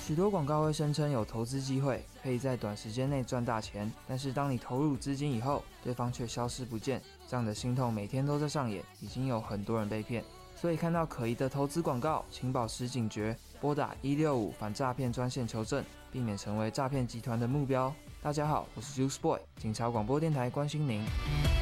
许多广告会声称有投资机会，可以在短时间内赚大钱，但是当你投入资金以后，对方却消失不见，这样的心痛每天都在上演，已经有很多人被骗。所以看到可疑的投资广告，请保持警觉，拨打165反诈骗专线求证，避免成为诈骗集团的目标。大家好，我是 Juice Boy，警察广播电台关心您。